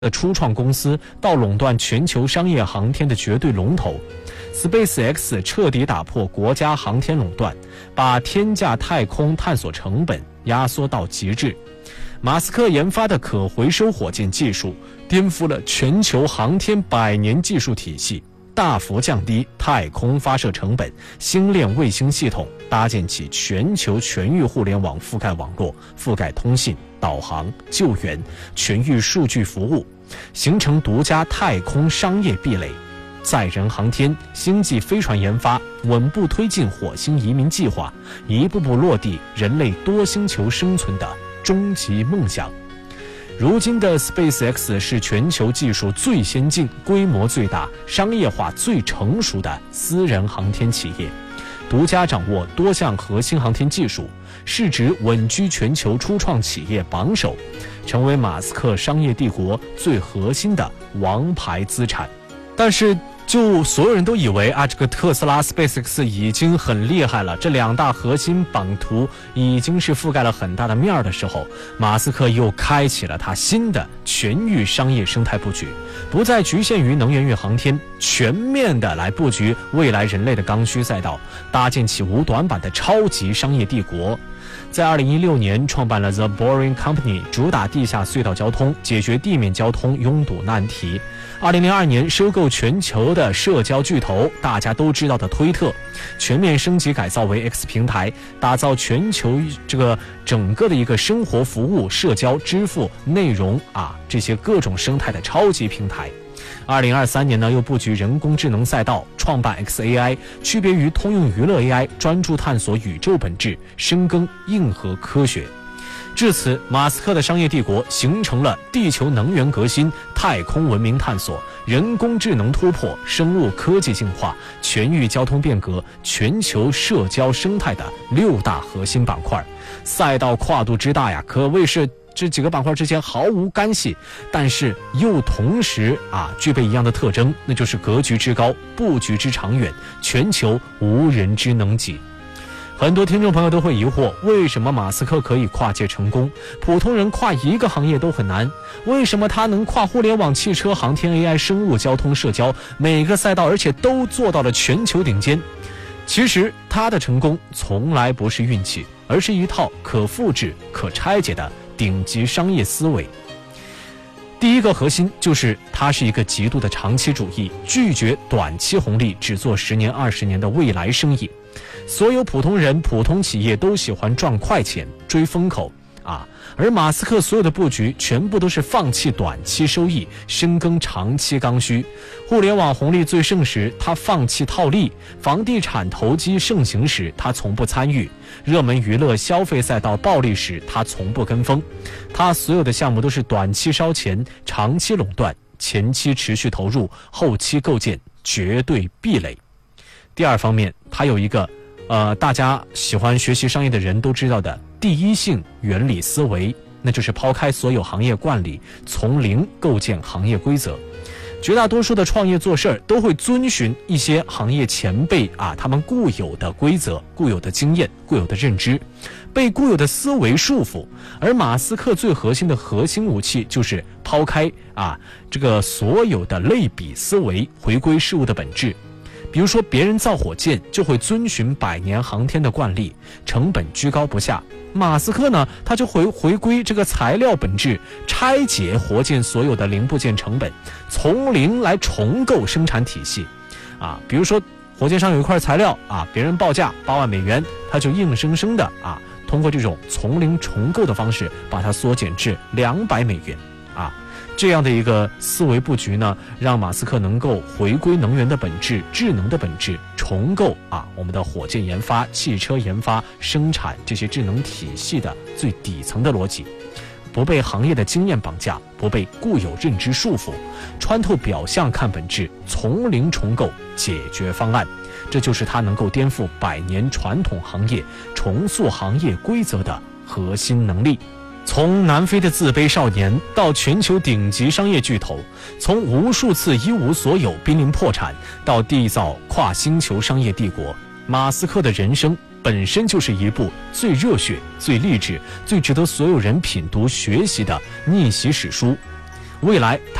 的初创公司到垄断全球商业航天的绝对龙头。SpaceX 彻底打破国家航天垄断，把天价太空探索成本压缩到极致。马斯克研发的可回收火箭技术颠覆了全球航天100年技术体系，大幅降低太空发射成本，星链卫星系统搭建起全球全域互联网覆盖网络，覆盖通信、导航、救援、全域数据服务，形成独家太空商业壁垒。载人航天、星际飞船研发稳步推进火星移民计划，一步步落地人类多星球生存的终极梦想。如今的 SpaceX 是全球技术最先进、规模最大、商业化最成熟的私人航天企业，独家掌握多项核心航天技术，市值稳居全球初创企业榜首，成为马斯克商业帝国最核心的王牌资产。但是就所有人都以为这个特斯拉 SpaceX 已经很厉害了，这两大核心版图已经是覆盖了很大的面儿的时候，马斯克又开启了他新的全域商业生态布局，不再局限于能源与航天，全面的来布局未来人类的刚需赛道，搭建起无短板的超级商业帝国。在2016年创办了 The Boring Company， 主打地下隧道交通，解决地面交通拥堵难题。2002年收购全球的社交巨头，大家都知道的推特，全面升级改造为 X 平台，打造全球整个的一个生活服务、社交、支付、内容这些各种生态的超级平台。2023年呢，又布局人工智能赛道，创办 XAI， 区别于通用娱乐 AI， 专注探索宇宙本质，深耕硬核科学。至此，马斯克的商业帝国形成了地球能源革新、太空文明探索、人工智能突破、生物科技进化、全域交通变革、全球社交生态的6大核心板块，赛道跨度之大呀，可谓是这几个板块之间毫无干系，但是又同时具备一样的特征，那就是格局之高、布局之长远，全球无人之能及。很多听众朋友都会疑惑，为什么马斯克可以跨界成功，普通人跨一个行业都很难？为什么他能跨互联网、汽车、航天、AI、生物、交通、社交每个赛道，而且都做到了全球顶尖？其实他的成功从来不是运气，而是一套可复制、可拆解的顶级商业思维。第一个核心就是它是一个极度的长期主义，拒绝短期红利，只做10年、20年的未来生意。所有普通人、普通企业都喜欢赚快钱、追风口而马斯克所有的布局全部都是放弃短期收益，深耕长期刚需。互联网红利最盛时，他放弃套利；房地产投机盛行时，他从不参与；热门娱乐消费赛道暴利时，他从不跟风。他所有的项目都是短期烧钱，长期垄断，前期持续投入，后期构建绝对壁垒。第二方面，他有一个大家喜欢学习商业的人都知道的第一性原理思维，那就是抛开所有行业惯例，从零构建行业规则。绝大多数的创业做事儿都会遵循一些行业前辈他们固有的规则、固有的经验、固有的认知，被固有的思维束缚。而马斯克最核心的核心武器就是抛开这个所有的类比思维，回归事物的本质。比如说，别人造火箭就会遵循100年航天的惯例，成本居高不下。马斯克呢，他就会回归这个材料本质，拆解火箭所有的零部件成本，从零来重构生产体系。比如说火箭上有一块材料别人报价8万美元，他就硬生生的通过这种从零重构的方式，把它缩减至200美元这样的一个思维布局呢，让马斯克能够回归能源的本质、智能的本质，重构我们的火箭研发、汽车研发、生产这些智能体系的最底层的逻辑，不被行业的经验绑架，不被固有认知束缚，穿透表象看本质，从零重构解决方案。这就是他能够颠覆100年传统行业、重塑行业规则的核心能力。从南非的自卑少年到全球顶级商业巨头，从无数次一无所有、濒临破产到缔造跨星球商业帝国，马斯克的人生本身就是一部最热血、最励志、最值得所有人品读学习的逆袭史书。 未来